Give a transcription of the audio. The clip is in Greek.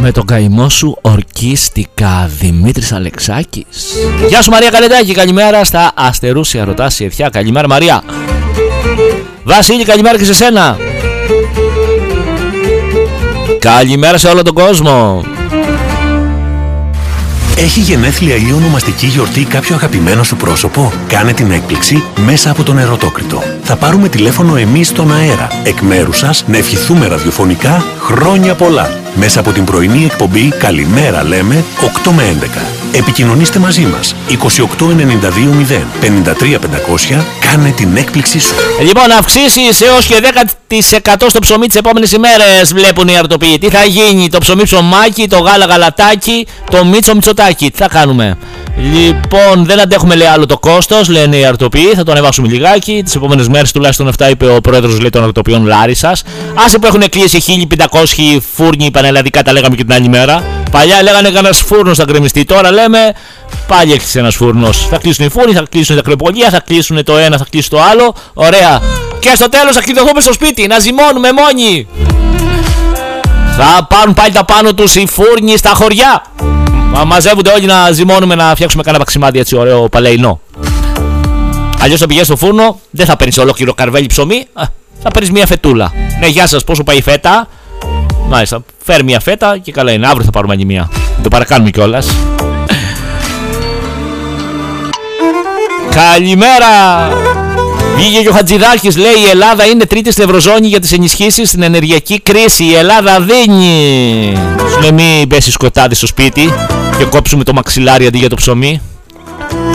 με τον καημό σου ορκίστηκα. Δημήτρης Αλεξάκης. Γεια σου Μαρία Καλεντάκη, καλημέρα στα αστερούσια ρωτά Ιερθιά. Καλημέρα Μαρία. Βασίλη, καλημέρα και σε σένα. Καλημέρα σε όλο τον κόσμο. Έχει γενέθλια ή ονομαστική γιορτή κάποιο αγαπημένο σου πρόσωπο? Κάνε την έκπληξη μέσα από τον Ερωτόκριτο. Θα πάρουμε τηλέφωνο εμείς στον αέρα. Εκ μέρους σας να ευχηθούμε ραδιοφωνικά χρόνια πολλά. Μέσα από την πρωινή εκπομπή Καλημέρα λέμε 8 με 11. Επικοινωνήστε μαζί μας 28920 53500. Κάνε την έκπληξή σου. Λοιπόν, αυξήσεις έως και 10% στο ψωμί τις επόμενες ημέρες, βλέπουν οι αρτοποιοί. Τι θα γίνει? Το ψωμί ψωμάκι, το γάλα γαλατάκι, το μίτσο μιτσοτάκι. Τι θα κάνουμε? Λοιπόν, δεν αντέχουμε λέει άλλο το κόστος, λένε οι αρτοποιοί. Θα το ανεβάσουμε λιγάκι. Τις επόμενες μέρες τουλάχιστον αυτά είπε ο πρόεδρος λέει των αρτοποιών Λάρισσας. Άσε που έχουν κλείσει 1500 φούρνοι πανελλαδικά, τα λέγαμε και την άλλη μέρα. Παλιά λέγανε κανένας φούρνος θα γκρεμιστεί. Τώρα λέμε πάλι έκλεισε ένας φούρνος. Θα κλείσουν οι φούρνοι, θα κλείσουν τα κρεπολία, θα κλείσουν το ένα, θα κλείσει το άλλο. Ωραία. Και στο τέλος θα κλειδωθούμε στο σπίτι να ζυμώνουμε μόνοι. Θα πάρουν πάλι τα πάνω τους οι φούρνοι στα χωριά. Μαζεύονται όλοι να ζυμώνουμε, να φτιάξουμε κάνα βαξιμάδι έτσι ωραίο παλαιινό. Αλλιώς θα πηγαίνεις στο φούρνο, δεν θα παίρνεις ολόκληρο καρβέλι ψωμί, θα παίρνεις μια φετούλα. Ναι, γεια σας, πόσο πάει η φέτα? Μάλιστα, φέρει μια φέτα και καλά είναι. Αύριο θα πάρουμε άλλη μια. Το παρακάνουμε κιόλας. Καλημέρα! Βγήκε και ο Χατζηδάκης, λέει η Ελλάδα είναι τρίτη στην Ευρωζώνη για τις ενισχύσεις στην ενεργειακή κρίση. Η Ελλάδα δίνει. Σου λέει μην πέσει σκοτάδι στο σπίτι και κόψουμε το μαξιλάρι αντί για το ψωμί.